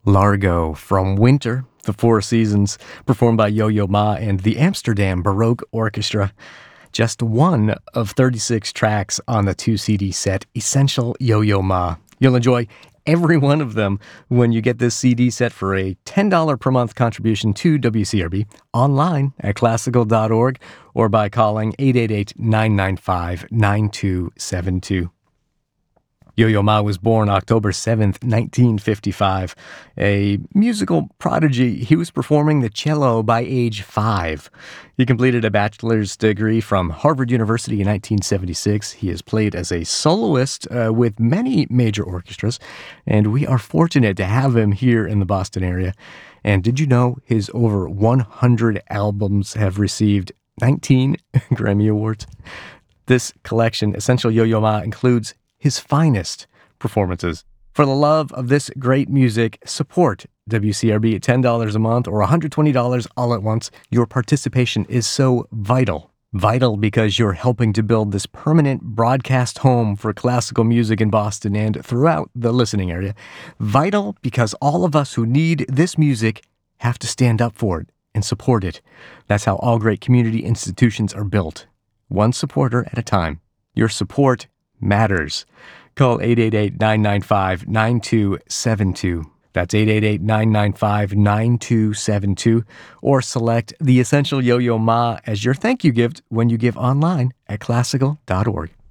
Largo from Winter, The Four Seasons, performed by Yo-Yo Ma and the Amsterdam Baroque Orchestra. Just one of 36 tracks on the 2 CD set, Essential Yo-Yo Ma. You'll enjoy every one of them when you get this CD set for a $10 per month contribution to WCRB online at classical.org or by calling 888-995-9272. Yo-Yo Ma was born October 7th, 1955. A musical prodigy, he was performing the cello by age 5. He completed a bachelor's degree from Harvard University in 1976. He has played as a soloist with many major orchestras, and we are fortunate to have him here in the Boston area. And did you know his over 100 albums have received 19 Grammy Awards? This collection, Essential Yo-Yo Ma, includes his finest performances. For the love of this great music, support WCRB at $10 a month or $120 all at once. Your participation is so vital. Vital because you're helping to build this permanent broadcast home for classical music in Boston and throughout the listening area. Vital because all of us who need this music have to stand up for it and support it. That's how all great community institutions are built. One supporter at a time. Your support matters. Call 888-995-9272. That's 888-995-9272. Or select the Essential Yo-Yo Ma as your thank you gift when you give online at classical.org.